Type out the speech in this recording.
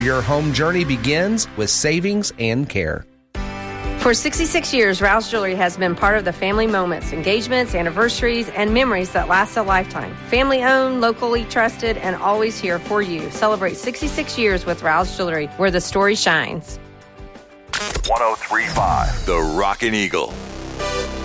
Your home journey begins with savings and care. For 66 years, Rouse Jewelry has been part of the family moments, engagements, anniversaries, and memories that last a lifetime. Family owned, locally trusted, and always here for you. Celebrate 66 years with Rouse Jewelry, where the story shines. 103.5 The Rockin' Eagle.